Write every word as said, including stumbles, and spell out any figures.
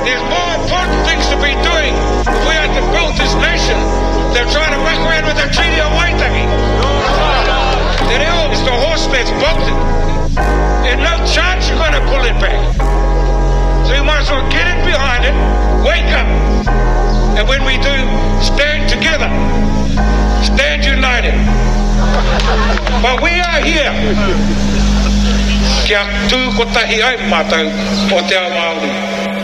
There's more important things to be doing if we are to build this nation than trying to muck around with the Treaty of Waitangi. The reo is the horse that's bolted. There's no chance you're going to pull it back. So you might as well get it behind it, wake up. And when we do, stand together. Stand united. But we are here. Kia tū ko tahi ai mātou o te ao Māori.